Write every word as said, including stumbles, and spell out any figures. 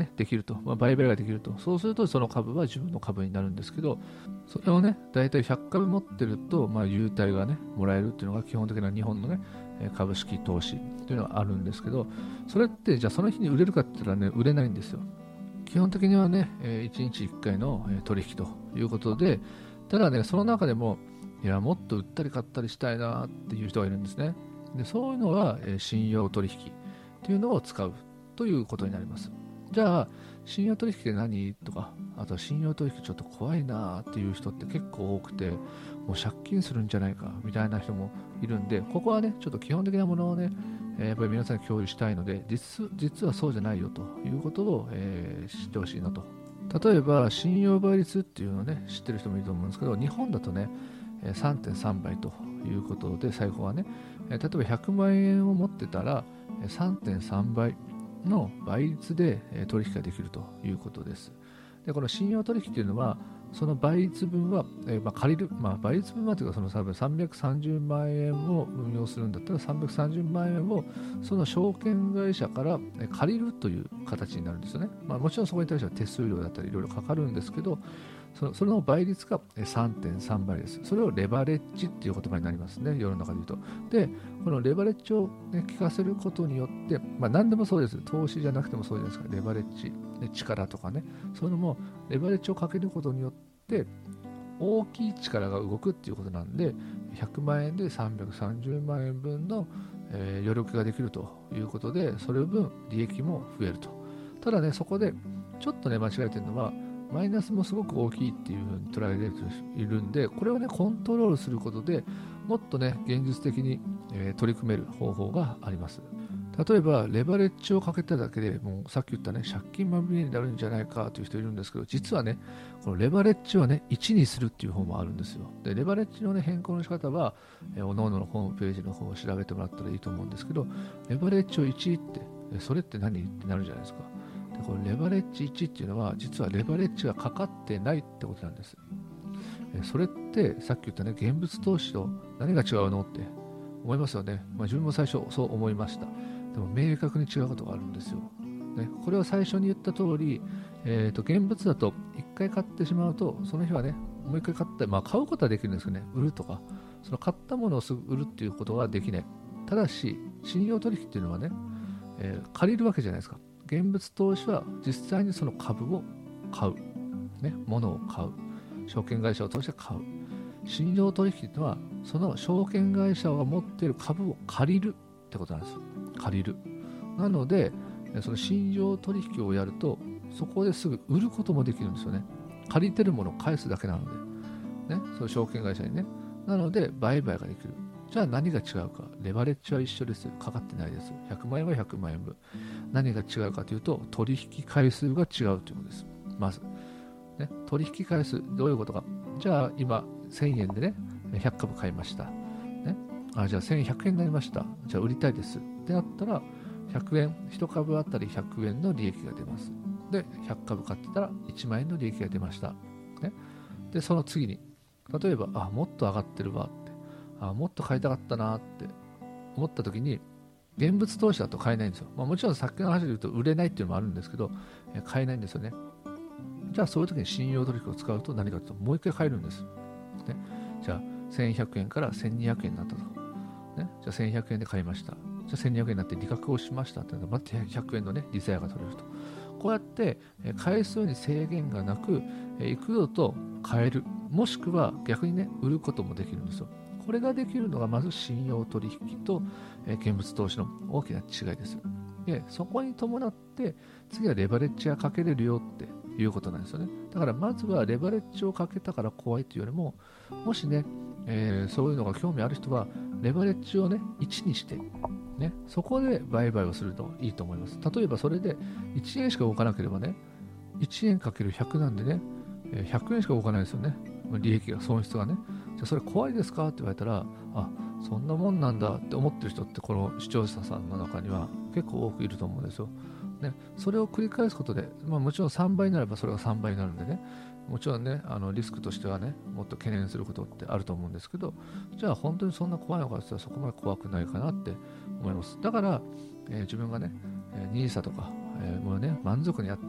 ねできると、まあ、売買ができると、そうするとその株は自分の株になるんですけど、それをねだいたいひゃくかぶ持ってると、まあ、優待がねもらえるっていうのが基本的な日本のね株式投資っていうのがあるんですけど、それってじゃあその日に売れるかって言ったらね売れないんですよ。基本的にはねいちにちいっかいの取引ということで、ただねその中でもいやもっと売ったり買ったりしたいなっていう人がいるんですね。でそういうのは信用取引っていうのを使うということになります。じゃあ信用取引って何とか、あとは信用取引ちょっと怖いなっていう人って結構多くて、もう借金するんじゃないかみたいな人もいるんで、ここはねちょっと基本的なものをね、えー、やっぱり皆さんに共有したいので、実実はそうじゃないよということを、えー、知ってほしいなと。例えば信用倍率っていうのをね知ってる人もいると思うんですけど、日本だとね さんてんさんばいということで、最高はね例えばひゃくまんえんを持ってたら さんてんさんばいの倍率で取引ができるということです。でこの信用取引というのは、その倍率分は、えーまあ、借りる、まあ、倍率分はというか、そのさんびゃくさんじゅうまんえんを運用するんだったらさんびゃくさんじゅうまんえんをその証券会社から借りるという形になるんですよね。まあ、もちろんそこに対しては手数料だったりいろいろかかるんですけど、そのそれの倍率が さんてんさんばいです。それをレバレッジっていう言葉になりますね、世の中で言うと。で、このレバレッジを、ね、聞かせることによって、まあ、何でもそうです。投資じゃなくてもそうじゃないですか。レバレッジ、ね、力とかね、そういうのもレバレッジをかけることによって大きい力が動くっていうことなんで、ひゃくまんえんでさんびゃくさんじゅうまんえん分の、えー、余力ができるということで、それ分利益も増えると。ただね、そこでちょっとね間違えてるのは、マイナスもすごく大きいっていうふうに捉えられているんで、これをねコントロールすることでもっとね現実的に、えー、取り組める方法があります。例えばレバレッジをかけただけでもうさっき言ったね借金まみれになるんじゃないかという人いるんですけど、実はねこのレバレッジはねいちにするっていう方もあるんですよ。でレバレッジのね変更の仕方は、えー、おのおののホームページの方を調べてもらったらいいと思うんですけど、レバレッジをいちってそれって何ってなるじゃないですか。でこれレバレッジいちっていうのは実はレバレッジがかかってないってことなんです。えそれってさっき言ったね現物投資と何が違うのって思いますよね。まあ、自分も最初そう思いました。でも明確に違うことがあるんですよ。ね、これは最初に言った通り、えーと、現物だといっかい買ってしまうと、その日はね、もういっかい買って、まあ、買うことはできるんですけどね、売るとか、その買ったものをすぐ売るっていうことはできない。ただし、信用取引っていうのはね、えー借りるわけじゃないですか。現物投資は実際にその株を買う、ね、物を買う、証券会社を通して買う。信用取引というのは、その証券会社が持っている株を借りるってことなんです。借りる。なので、その信用取引をやると、そこですぐ売ることもできるんですよね。借りてるものを返すだけなので、ね、その証券会社にね。なので、売買ができる。じゃあ何が違うか。レバレッジは一緒です。かかってないです。ひゃくまんえんはひゃくまんえん分。何が違うかというと、取引回数が違うということです。まず。ね、取引回数、どういうことか。じゃあ今、せんえんでね、ひゃくかぶ買いました。ね、あじゃあせんひゃくえんになりました。じゃあ売りたいです。ってなったら、ひゃくえん、いち株あたりひゃくえんの利益が出ます。で、ひゃくかぶ買ってたらいちまんえんの利益が出ました。ね、で、その次に、例えば、あ、もっと上がってるわって、あ、もっと買いたかったなって思った時に、現物投資だと買えないんですよ。まあ、もちろんさっきの話で言うと売れないっていうのもあるんですけど、買えないんですよね。じゃあそういう時に信用取引を使うと何かというと、もう一回買えるんです。ね、じゃあせんひゃくえんからせんにひゃくえんになったと。ね、じゃあせんひゃくえんで買いました。じゃあせんにひゃくえんになって利確をしましたってなると、またひゃくえんのね、利ザヤが取れると。こうやって回数に制限がなく、幾度と買える。もしくは逆にね、売ることもできるんですよ。これができるのがまず信用取引と現物投資の大きな違いです。で、そこに伴って次はレバレッジがかけれるよっていうことなんですよね。だからまずはレバレッジをかけたから怖いというよりも、もしね、えー、そういうのが興味ある人はレバレッジをねいちにして、ね、そこで売買をするといいと思います。例えばそれでいちえんしか動かなければね、いちえんかけるひゃくなんでね、ひゃくえんしか動かないですよね。利益が、損失がね。じゃあそれ怖いですかって言われたら、あ、そんなもんなんだって思ってる人ってこの視聴者さんの中には結構多くいると思うんですよ。ね、それを繰り返すことで、まあ、もちろんさんばいになればそれがさんばいになるんでね、もちろんね、あのリスクとしてはね、もっと懸念することってあると思うんですけど、じゃあ本当にそんな怖いのかって言ったらそこまで怖くないかなって思います。だから、えー自分がね、ニーサとか、えーもうね、満足にやって